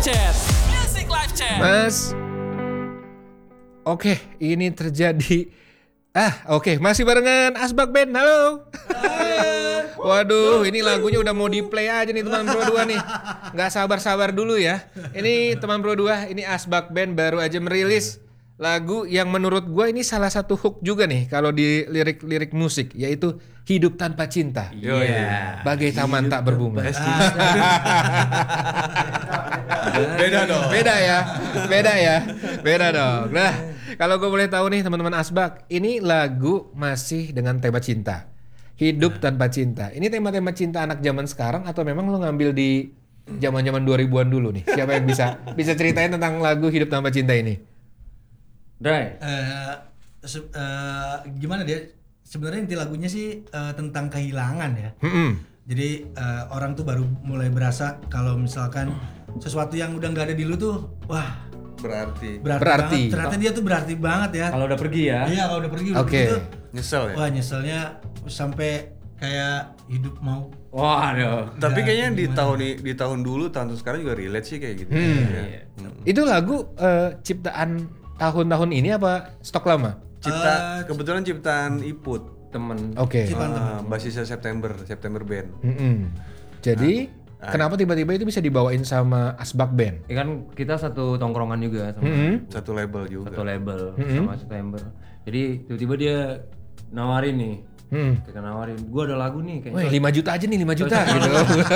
Chat. Music Live Chat. Mas. Oke, ini terjadi. Oke, masih barengan Asbak Band. Halo. Waduh, ini lagunya udah mau di play aja nih teman Pro 2 nih. Nggak sabar-sabar dulu ya. Ini teman Pro 2, ini Asbak Band baru aja merilis lagu yang menurut gue ini salah satu hook juga nih kalau di lirik-lirik musik, yaitu Hidup Tanpa Cinta. Bagai taman tak berbunga. Beda dong. Nah, kalau gue boleh tahu nih teman-teman Asbak, ini lagu masih dengan tema cinta. Hidup tanpa cinta. Ini tema-tema cinta anak zaman sekarang atau memang lo ngambil di zaman-zaman 2000-an dulu nih? Siapa yang bisa ceritain tentang lagu Hidup Tanpa Cinta ini? Dry. Gimana dia? Sebenarnya inti lagunya sih tentang kehilangan ya. Jadi orang tuh baru mulai berasa kalau misalkan sesuatu yang udah nggak ada di lu tuh, wah berarti. Banget. Ternyata dia tuh berarti banget ya. Kalau udah pergi ya. Iya, kalau udah pergi. Oke. Nyesel ya. Wah, nyeselnya sampai kayak hidup mau. Waduh. Tapi kayaknya di tahun dulu, tahun sekarang juga relate sih kayak gitu. Iya. Itu lagu ciptaan tahun-tahun ini apa stok lama? Kebetulan ciptaan Iput. Temen. Oke. Basisnya September Band. Jadi kenapa tiba-tiba itu bisa dibawain sama Asbak Band? Ya kan kita satu tongkrongan juga sama Satu label juga. satu label sama September. Jadi tiba-tiba dia nawarin nih. Kita nawarin, gua ada lagu nih Wah, kayaknya. 5 juta aja nih, 5 juta gitu.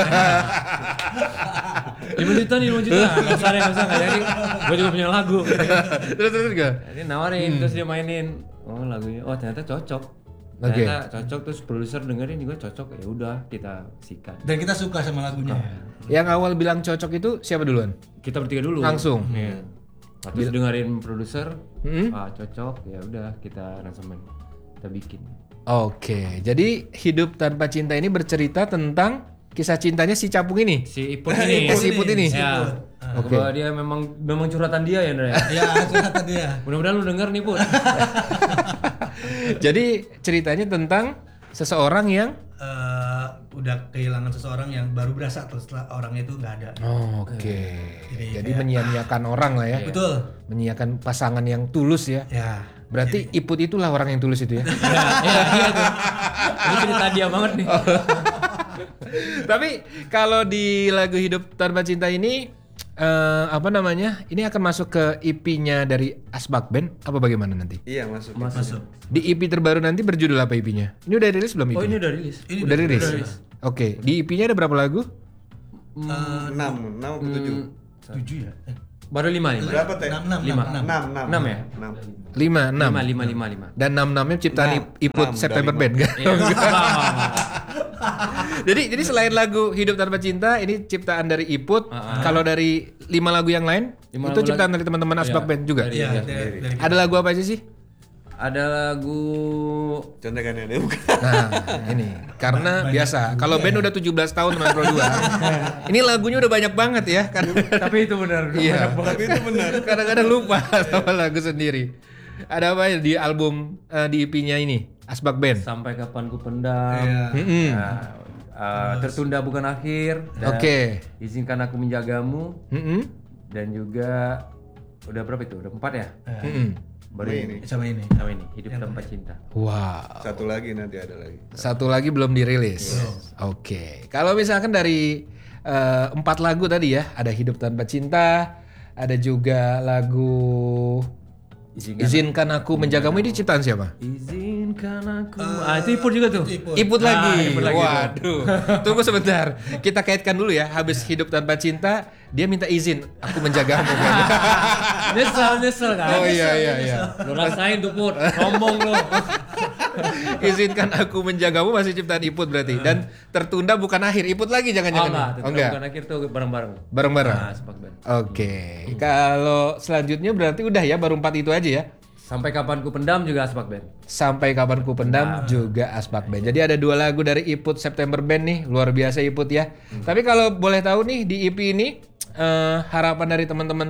5 juta nih, 5 juta. Enggak usah enggak jadi. Gua juga punya lagu. Terus gak? Jadi nawarin, terus dia mainin. Oh, lagunya. Oh, ternyata cocok. Ternyata cocok, terus produser dengerin juga cocok. Ya udah, kita sikat. Dan kita suka sama lagunya. Yang awal bilang cocok itu siapa duluan? Kita bertiga dulu. Langsung. Iya. Terus dengerin produser, cocok. Ya udah, kita aransemen. Kita bikin. Oke, jadi Hidup Tanpa Cinta ini bercerita tentang kisah cintanya si Capung ini. Si Iput ini. Si Iput ini. Ya. Oke. Bahwa dia memang curhatan dia ya, Ndra. Ya, curhatan dia. Mudah-mudahan lu denger nih, Put. Jadi ceritanya tentang seseorang yang Udah kehilangan seseorang yang baru berasa setelah orangnya itu nggak ada. Oke. Jadi menyia-nyiakan orang lah ya. Betul. Menyia-nyiakan pasangan yang tulus ya. Ya. Berarti Iput itulah orang yang tulus itu ya. Iya tuh. Ini cerita dia banget nih. Tapi kalau di lagu Hidup Tanpa Cinta ini ini akan masuk ke EP-nya dari Asbak Band apa bagaimana nanti? Iya, masuk. Di EP terbaru nanti berjudul apa EP-nya? Ini udah rilis belum EP? Oh, ini udah rilis. Udah rilis. Oke, di EP-nya ada berapa lagu? 6 atau 7? 7 ya? Baru 5 ya? Berapa teh? 6 6 ya? 6. 5. Dan 6-nya ciptaan Iput September Band kan? Jadi selain lagu Hidup Tanpa Cinta ini ciptaan dari Iput. Kalau dari 5 lagu yang lain itu ciptaan dari teman-teman Asbak Band juga. Iya, dari Ada lagu apa aja sih? Ada lagu Contekannya dia bukan. Nah, ini karena biasa kalau band udah 17 tahun teman Pro 2. Ini lagunya udah banyak banget ya kan. tapi itu benar. Iya. Tapi itu benar. Kadang-kadang lupa sama lagu sendiri. Ada apa ya di album di EP-nya ini? Asbak Band. Sampai Kapan Ku Pendam. Tertunda Bukan Akhir. Oke. Izinkan Aku Menjagamu. Dan juga udah berapa itu? Udah 4 ya? Baru ini. sama ini. Hidup Tanpa Cinta. Wow. Satu lagi nanti ada lagi. Satu lagi belum dirilis. Oke. Kalau misalkan dari 4 lagu tadi ya, ada Hidup Tanpa Cinta, ada juga lagu Izinkan Aku Menjagamu, ini ciptaan siapa? Izinkan aku. Itu Iput juga tuh. Iput lagi. Iput lagi. Waduh. Tunggu sebentar. Kita kaitkan dulu ya. Habis Hidup Tanpa Cinta, dia minta izin aku menjagamu. Nyesel kan. Oh iya. Lu rasain tuh Put. Ngomong lu. Izinkan Aku Menjagamu masih ciptaan Iput berarti. Dan Tertunda Bukan Akhir. Iput lagi jangan-jangan. Bukan Akhir tuh bareng-bareng. Bareng-bareng. Asbak Band. Oke. Kalau selanjutnya berarti udah ya baru 4 itu aja ya. Sampai Kapan Ku Pendam juga Asbak Band. Sampai Kapan Ku Pendam juga Asbak Band. Jadi ada 2 lagu dari Iput September Band nih. Luar biasa Iput ya. Tapi kalau boleh tahu nih di EP ini harapan dari teman-teman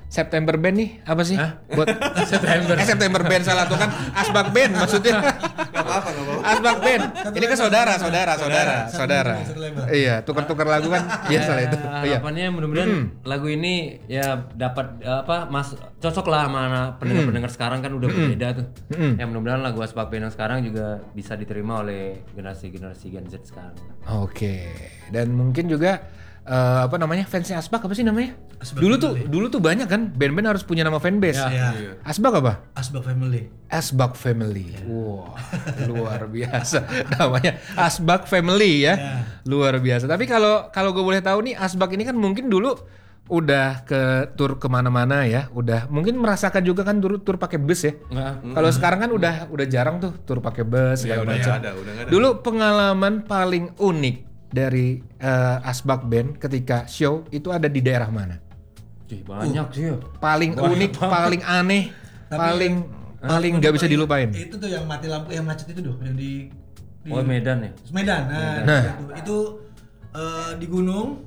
September Band nih apa sih? Hah? Buat September Band salah tuh kan Asbak Band maksudnya. Gak apa-apa. Asbak Band. Ini kan saudara. Satu label. Iya, tukar-tukar lagu kan biasa lah itu. Iya. Harapannya mudah-mudahan lagu ini ya dapat cocok lah sama pendengar-pendengar sekarang kan udah berbeda tuh. Ya mudah-mudahan lagu Asbak Band yang sekarang juga bisa diterima oleh generasi Gen Z sekarang. Oke. Dan mungkin juga fansnya Asbak apa sih namanya? Asbak Dulu tuh banyak kan band-band harus punya nama fanbase. Ya. Asbak apa? Asbak Family. Asbak Family. Wah, luar biasa namanya Asbak Family ya. Luar biasa. Tapi kalau gue boleh tahu nih Asbak ini kan mungkin dulu udah ke tour kemana-mana ya, udah mungkin merasakan juga kan tur pakai bus ya. Kalau sekarang kan udah jarang tuh tur pakai bus segala udah macam. nggak ada. Dulu pengalaman paling unik dari Asbak Band ketika show itu ada di daerah mana? Banyak sih ya. Paling unik, paling aneh, paling nggak bisa dilupain. Itu tuh yang mati lampu, yang macet itu tuh, yang di Medan ya. Medan. Nah. Itu di gunung,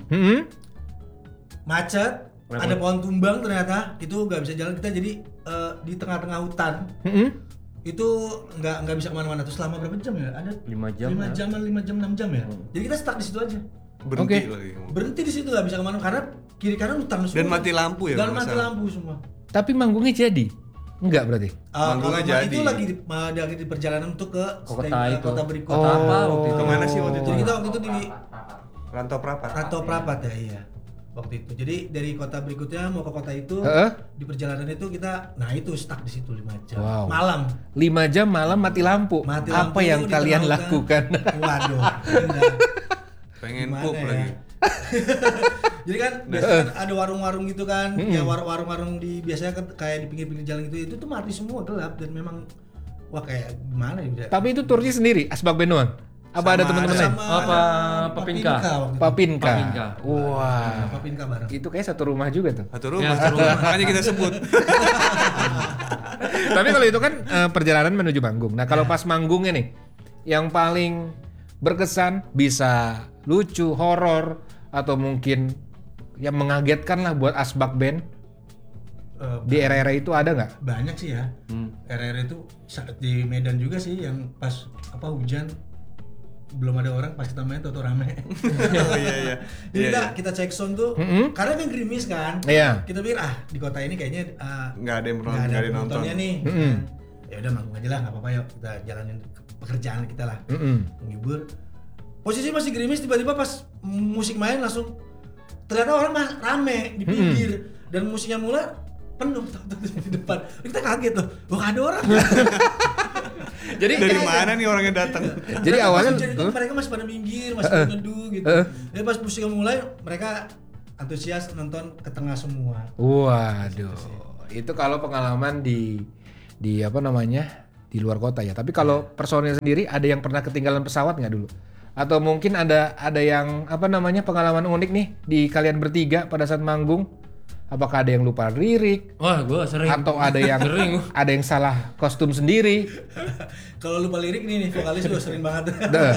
macet, ada pohon tumbang ternyata, itu nggak bisa jalan kita jadi di tengah-tengah hutan. Itu nggak bisa kemana-mana. Terus selama berapa jam ya? Ada 5 jam. 5 jam, 6 jam ya. Jadi kita stuck di situ aja. Berhenti lagi. Berhenti di situ nggak bisa kemana karena kiri kanan hutan semua. Dan mati lampu ya. Dan mati lampu semua. Tapi manggungnya jadi? Enggak berarti? Manggungnya Kalau jadi. Itu lagi di perjalanan untuk ke kota berikutnya. Kota apa waktu itu? Kemana sih waktu itu? Jadi kita waktu itu di Rantau Prapat. Rantau Prapat ya, iya. Waktu itu. Jadi dari kota berikutnya mau ke kota itu, di perjalanan itu kita stuck di situ 5 jam. Wow. Malam. 5 jam malam mati lampu. Apa yang di kalian tengah lakukan? hutan. Waduh. Pengen Gimana pup ya? lagi. Jadi kan biasanya kan ada warung-warung gitu kan, ya warung-warung di biasanya kan kayak di pinggir-pinggir jalan itu tuh mati semua, gelap dan memang kayak gimana ya? Tapi itu turnya sendiri, Asbak Band doang? Apa ada teman-teman lain? Papinka. Papinka. Papinka. Wah. Papinka bareng. Itu kayak satu rumah juga tuh. Satu rumah. Makanya kita sebut. Tapi kalau itu kan perjalanan menuju manggung. Nah, kalau pas manggungnya nih, yang paling berkesan bisa lucu, horor, atau mungkin yang mengagetkan lah buat Asbak Band di era-era itu ada nggak? Banyak sih ya. Era-era itu saat di Medan juga sih yang pas hujan belum ada orang, pas kita main tuh rame. Oh iya. Jadi kita cek sound tuh karena kan gerimis kan. Iya. Kita pikir di kota ini kayaknya Nggak ada yang nggak ada nonton. penontonnya nih. Ya udah manggung aja lah, nggak apa-apa, yuk kita jalanin pekerjaan kita lah. Menghibur. Posisi masih gerimis, tiba-tiba pas musik main langsung ternyata orang rame di pinggir dan musiknya mulai penuh di depan. Kita kaget tuh, nggak ada orang. Jadi Dari mana nih orangnya datang? Jadi awalnya mereka masih pada minggir, masih meneduh gitu. Jadi pas musiknya mulai, mereka antusias nonton ke tengah semua. waduh. Itu kalau pengalaman di di luar kota ya. Tapi kalau personil sendiri ada yang pernah ketinggalan pesawat nggak dulu? Atau mungkin ada yang pengalaman unik nih di kalian bertiga pada saat manggung? Apakah ada yang lupa lirik? Wah, gue sering. Atau ada yang ada yang salah kostum sendiri? Kalau lupa lirik nih vokalis gue sering banget.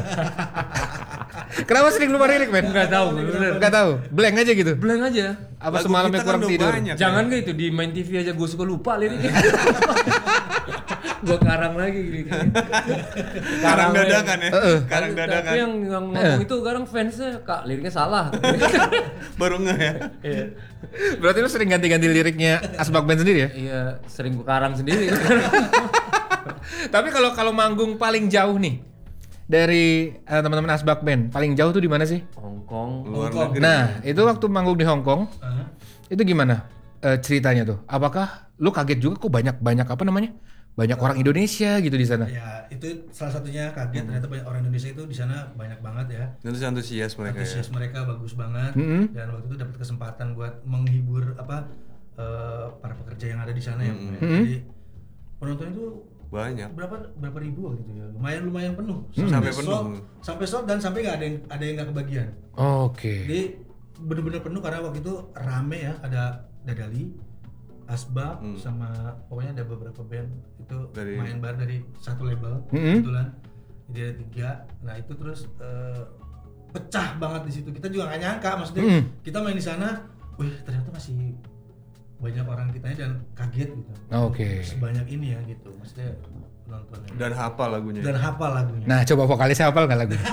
Kenapa sering lupa lirik, men? Nggak tahu, bener. Nggak tahu. Blank aja gitu. Blank aja. Apa Lagu semalamnya kita kan kurang udah tidur? banyak. Jangan kayak itu di main TV aja gue suka lupa liriknya. Gue karang lagi gitu. Karang dadakan ya. Karang dadakan. Tapi yang ngomong itu kadang fansnya kak liriknya salah. Baru nggak ya? Iya. Berarti lu sering ganti-ganti liriknya Asbak Band sendiri ya? Iya, sering gue karang sendiri. Tapi kalau manggung paling jauh nih dari teman-teman Asbak Band, paling jauh tuh di mana sih? Hongkong. Luar Hongkong. negeri. Nah, itu waktu manggung di Hong Kong, itu gimana ceritanya tuh? Apakah lu kaget juga kok banyak banyak orang Indonesia gitu di sana? Ya itu salah satunya kaget, ternyata banyak orang Indonesia itu di sana banyak banget ya. Terus antusias mereka ya. Antusias mereka bagus banget dan waktu itu dapat kesempatan buat menghibur para pekerja yang ada di sana ya. Jadi penonton itu Banyak. berapa ribu waktu itu ya, lumayan penuh Sampai penuh. sampai sold dan sampai nggak ada yang nggak kebagian. Oke. Jadi bener-bener penuh karena waktu itu rame ya, ada Dadali, Asbak sama pokoknya ada beberapa band itu main bareng dari satu label kebetulan. Jadi ada 3. Nah itu terus pecah banget di situ. Kita juga nggak nyangka, maksudnya kita main di sana, wih ternyata masih banyak orang kitanya dan kaget gitu. Oke. Sebanyak ini ya gitu. Maksudnya penontonnya. Dan hafal lagunya. Dan hafal lagunya. Nah, coba vokalisnya hafal nggak lagunya?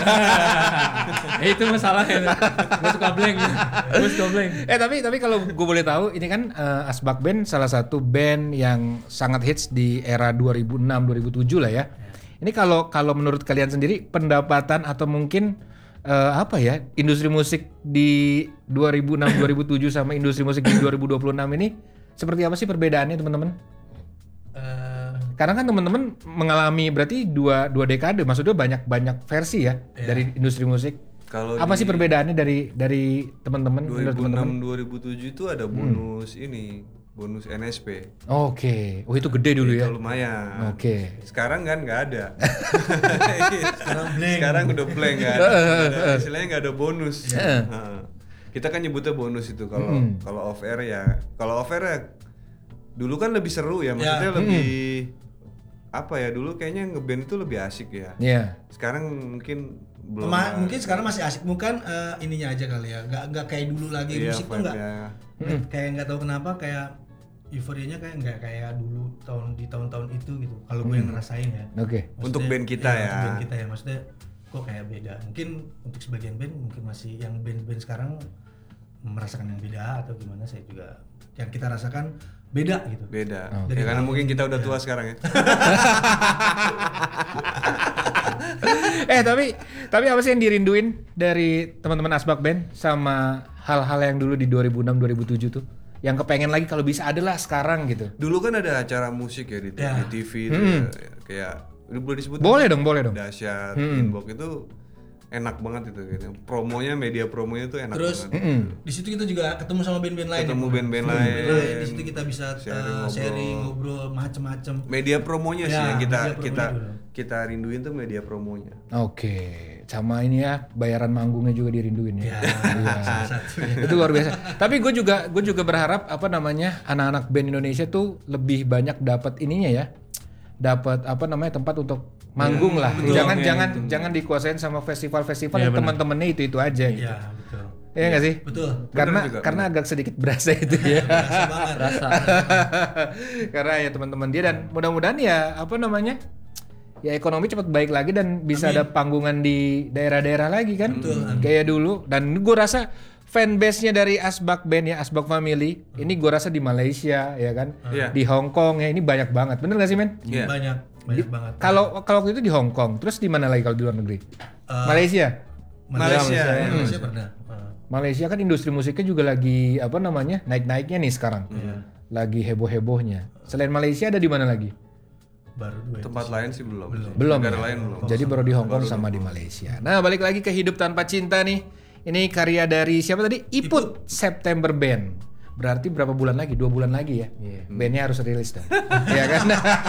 Itu masalahnya. Gue suka blank. Tapi kalau gue boleh tahu, ini kan Asbak Band salah satu band yang sangat hits di era 2006-2007 lah ya. Ini kalau menurut kalian sendiri pendapatan atau mungkin apa ya, industri musik di 2006-2007 sama industri musik di 2026 ini seperti apa sih perbedaannya teman-teman? Karena kan teman-teman mengalami berarti dua dekade, maksudnya banyak versi ya dari industri musik. Kalau apa sih perbedaannya dari teman-teman? 2006-2007 itu ada bonus ini, bonus NSP. Oke, oh itu gede dulu ya. Itu lumayan. Oke. Sekarang kan nggak ada. blank. Sekarang udah blank kan. Istilahnya nggak ada bonus. Nah, kita kan nyebutnya bonus itu kalau off air ya. Kalau off air ya dulu kan lebih seru ya, maksudnya lebih apa ya, dulu kayaknya ngeband itu lebih asik ya. Iya. Sekarang mungkin belum. Mungkin sekarang masih asik, bukan ininya aja kali ya. Nggak kayak dulu lagi. Iya, Musik tuh kayak nggak tahu kenapa kayak euforianya kayak nggak kayak dulu di tahun-tahun itu gitu. Kalau gue yang ngerasain ya. Oke. Maksudnya, Untuk band kita ya. Untuk band kita ya, maksudnya kok kayak beda. Mungkin untuk sebagian band mungkin masih yang band-band sekarang merasakan yang beda atau gimana, saya juga yang kita rasakan beda gitu. Beda. Oke. Ya karena mungkin kita udah tua sekarang ya. tapi apa sih yang dirinduin dari teman-teman Asbak Band sama hal-hal yang dulu di 2006-2007 tuh? Yang kepengen lagi kalau bisa ada lah sekarang gitu. Dulu kan ada acara musik ya di TV itu ya, kayak udah boleh disebut? Boleh dong. Dahsyat, Inbox itu enak banget itu gitu. Promonya, media promonya tuh enak Terus banget. di situ kita juga ketemu sama band-band lain. Ketemu ya, band-band lain. Di situ kita bisa Sharing, sharing, ngobrol macem-macem. Media promonya sih Ya, yang media promonya dulu. kita rinduin tuh media promonya. Oke, sama ini ya bayaran manggungnya juga dirinduin ya. Iya. Salah satu. Itu luar biasa. Tapi gue juga berharap apa namanya anak-anak band Indonesia tuh lebih banyak dapat ininya ya, dapat apa namanya tempat untuk manggung lah. betul. Jangan dikuasain sama festival-festival yang teman-temannya itu aja gitu. Iya, betul. Iya nggak sih? Betul. Karena agak sedikit berasa itu ya. Berasa banget. Rasa. Karena ya teman-teman dia, dan mudah-mudahan ya apa namanya ya ekonomi cepat baik lagi dan bisa ada panggungan di daerah-daerah lagi kan. Betul. Kayak dulu. Dan gue rasa fanbase-nya dari Asbak Band ya, Asbak Family ini gue rasa di Malaysia ya kan, Iya. di Hong Kong ya, ini banyak banget. Bener gak sih men? Iya. Banyak banget. Kalau waktu itu di Hong Kong, terus di mana lagi kalau di luar negeri? Malaysia. Malaysia. Malaysia pernah. Malaysia kan industri musiknya juga lagi apa namanya naik-naiknya nih sekarang, lagi heboh-hebohnya. Selain Malaysia ada di mana lagi? Baru dua. Tempat lain sih belum. Belum. Negara Ya? lain belum. Jadi baru di Hong Kong sama di Malaysia. Nah balik lagi ke Hidup Tanpa Cinta nih. Ini karya dari siapa tadi? Iput September Band. Berarti berapa bulan lagi? 2 bulan lagi ya. Bandnya harus rilis dong. Iya kan?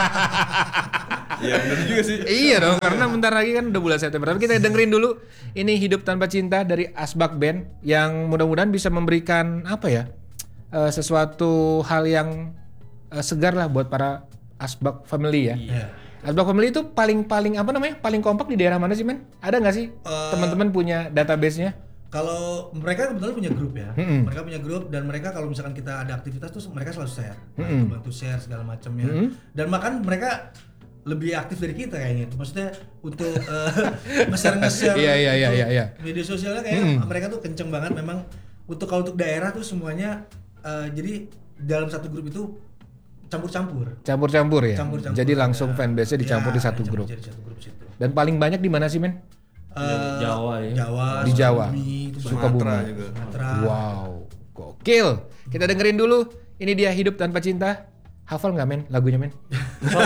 Iya benar juga sih. Iya dong, karena bentar lagi kan udah bulan September. Tapi kita dengerin dulu ini Hidup Tanpa Cinta dari Asbak Band yang mudah-mudahan bisa memberikan apa ya? Sesuatu hal yang segar lah buat para Asbak Family ya. Iya. Asbak Family itu paling apa namanya? Paling kompak di daerah mana sih, men? Ada nggak sih teman-teman punya database-nya? Kalau mereka kebetulan punya grup ya, mereka punya grup dan mereka kalau misalkan kita ada aktivitas tuh mereka selalu share, bantu share segala macamnya. Dan bahkan mereka lebih aktif dari kita kayaknya. Maksudnya untuk nge-share Iya. media sosialnya kayak mereka tuh kenceng banget memang. Kalau untuk daerah tuh semuanya jadi dalam satu grup itu campur-campur ya. Campur-campur. Jadi langsung fanbase-nya dicampur di satu grup. Jadi satu grup situ. Dan paling banyak di mana sih, men? Jawa ya. Jawa, Di Jawa. Sukabumi, itu Sumatera juga. Sumatera. Wow, gokil. Kita dengerin dulu. Ini dia Hidup Tanpa Cinta. Hafal nggak, men? Lagunya, men?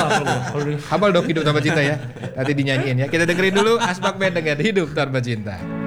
Hafal dong Hidup Tanpa Cinta ya. Nanti dinyanyiin ya. Kita dengerin dulu Asbak Band dengan Hidup Tanpa Cinta.